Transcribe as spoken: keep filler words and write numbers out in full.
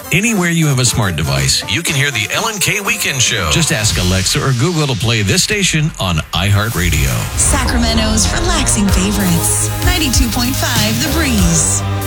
Anywhere you have a smart device, you can hear the Ellen K Weekend Show. Just ask Alexa or Google to play this station on iHeartRadio. Sacramento's relaxing favorites. ninety-two point five The Breeze.